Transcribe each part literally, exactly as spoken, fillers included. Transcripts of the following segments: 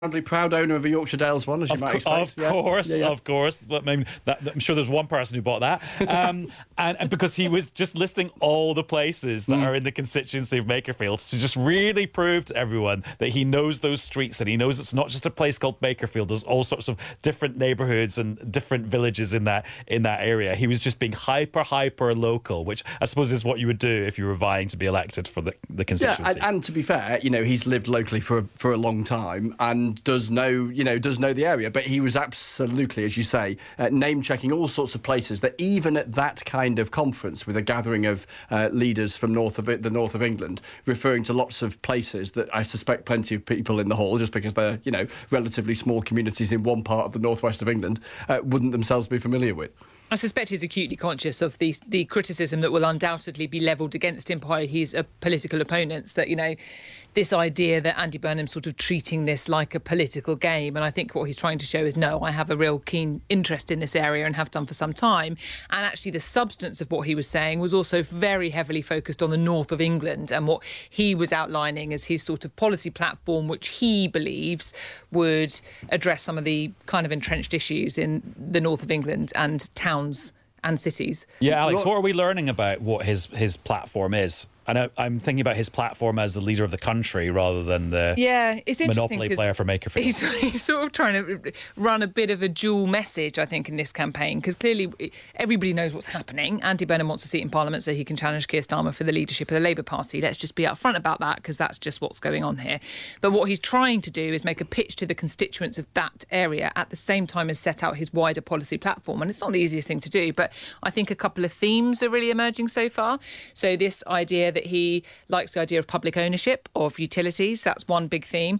Proudly proud owner of a Yorkshire Dales one, as you of might co- expect. Of yeah. course, yeah, yeah. of course. I mean, that, I'm sure there's one person who bought that. Um, and, and because he was just listing all the places that mm. are in the constituency of Makerfield to just really prove to everyone that he knows those streets and he knows it's not just a place called Makerfield. There's all sorts of different neighbourhoods and different villages in that in that area. He was just being hyper, hyper local, which I suppose is what you would do if you were vying to be elected for the, the constituency. Yeah, and, and to be fair, you know, he's lived locally for, for a long time and does know you know, does know the area, but he was absolutely, as you say, uh, name-checking all sorts of places that even at that kind of conference with a gathering of uh, leaders from north of it, the north of England, referring to lots of places that I suspect plenty of people in the hall, just because they're, you know, relatively small communities in one part of the northwest of England, uh, wouldn't themselves be familiar with. I suspect he's acutely conscious of the, the criticism that will undoubtedly be levelled against him by his uh, political opponents, that, you know, this idea that Andy Burnham's sort of treating this like a political game. And I think what he's trying to show is, no, I have a real keen interest in this area and have done for some time. And actually the substance of what he was saying was also very heavily focused on the north of England and what he was outlining as his sort of policy platform, which he believes would address some of the kind of entrenched issues in the north of England and towns and cities. Yeah, Alex, what are we learning about what his his platform is? And I, I'm thinking about his platform as the leader of the country rather than the yeah, it's monopoly player for Makerfield. He's, he's sort of trying to run a bit of a dual message, I think, in this campaign, because clearly everybody knows what's happening. Andy Burnham wants a seat in Parliament so he can challenge Keir Starmer for the leadership of the Labour Party. Let's just be upfront about that, because that's just what's going on here. But what he's trying to do is make a pitch to the constituents of that area at the same time as set out his wider policy platform. And it's not the easiest thing to do, but I think a couple of themes are really emerging so far. So this idea that he likes the idea of public ownership of utilities, that's one big theme.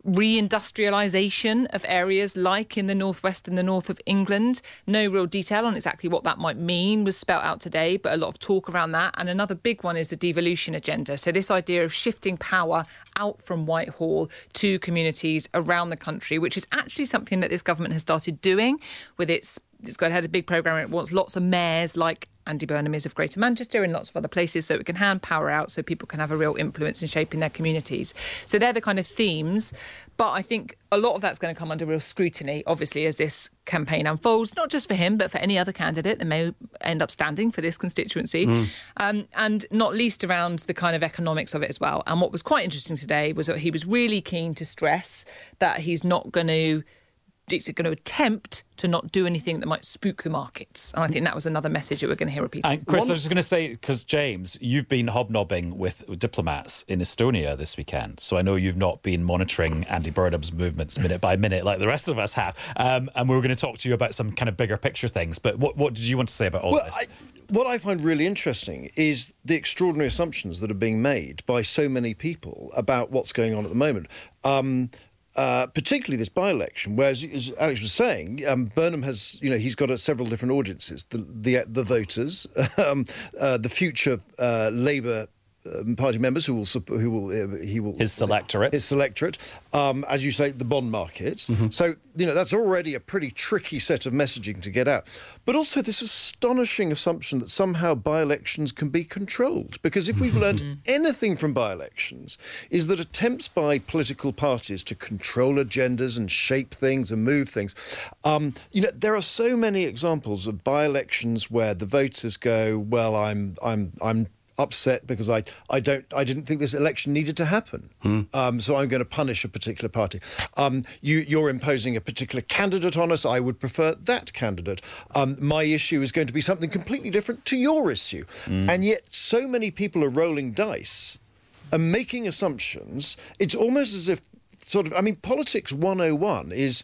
Reindustrialisation of areas like in the northwest and the north of England. No real detail on exactly what that might mean was spelt out today, but a lot of talk around that. And another big one is the devolution agenda. So this idea of shifting power out from Whitehall to communities around the country, which is actually something that this government has started doing with its It's got had a big programme. It wants lots of mayors like Andy Burnham is of Greater Manchester and lots of other places, so it can hand power out so people can have a real influence in shaping their communities. So they're the kind of themes. But I think a lot of that's going to come under real scrutiny, obviously, as this campaign unfolds, not just for him, but for any other candidate that may end up standing for this constituency. Mm. Um, and not least around the kind of economics of it as well. And what was quite interesting today was that he was really keen to stress that he's not going to It's going to attempt to not do anything that might spook the markets. And I think that was another message that we're going to hear repeated. And Chris, One, I was just going to say, because James, you've been hobnobbing with diplomats in Estonia this weekend, so I know you've not been monitoring Andy Burnham's movements minute by minute like the rest of us have. Um, and we were going to talk to you about some kind of bigger picture things. But what, what did you want to say about all well, this? I, what I find really interesting is the extraordinary assumptions that are being made by so many people about what's going on at the moment. Um, Uh, particularly this by-election, where, as, as Alex was saying, um, Burnham has, you know, he's got uh, several different audiences: the the, the voters, um, uh, the future uh, Labour um, Party members who will who will uh, he will his selectorate, his selectorate, um, as you say, the bond markets. Mm-hmm. So you know that's already a pretty tricky set of messaging to get out. But also this astonishing assumption that somehow by-elections can be controlled, because if we've learned anything from by-elections, is that attempts by political parties to control agendas and shape things and move things, um, you know, there are so many examples of by-elections where the voters go, well, I'm, I'm, I'm. upset because I, I don't I didn't think this election needed to happen. Hmm. Um, so I'm going to punish a particular party. Um, you, you're imposing a particular candidate on us. I would prefer that candidate. Um, my issue is going to be something completely different to your issue. Hmm. And yet so many people are rolling dice and making assumptions. It's almost as if sort of, I mean, politics one oh one is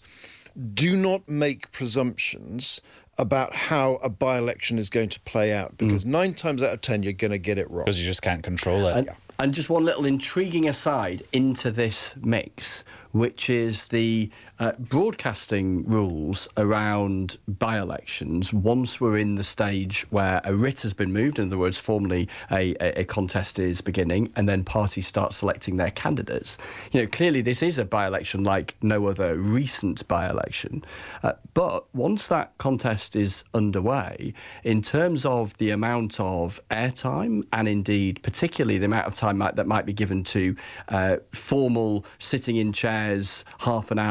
do not make presumptions about how a by-election is going to play out, because mm. nine times out of ten you're going to get it wrong. Because you just can't control it. And, and just one little intriguing aside into this mix, which is the uh, broadcasting rules around by-elections. Once we're in the stage where a writ has been moved, in other words, formally a, a, a contest is beginning, and then parties start selecting their candidates. You know, clearly this is a by-election like no other recent by-election. Uh, but once that contest is underway, in terms of the amount of airtime, and indeed particularly the amount of time might, that might be given to uh, formal sitting in chairs half an hour